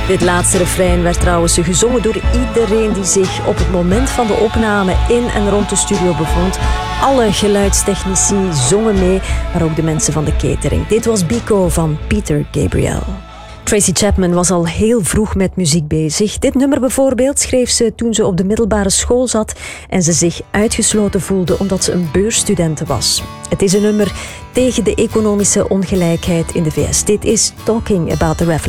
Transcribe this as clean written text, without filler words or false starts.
Dit laatste refrein werd trouwens gezongen door iedereen die zich op het moment van de opname in en rond de studio bevond. Alle geluidstechnici zongen mee, maar ook de mensen van de catering. Dit was Biko van Peter Gabriel. Tracy Chapman was al heel vroeg met muziek bezig. Dit nummer bijvoorbeeld schreef ze toen ze op de middelbare school zat en ze zich uitgesloten voelde omdat ze een beursstudente was. Het is een nummer tegen de economische ongelijkheid in de VS. Dit is Talking About the Revolution.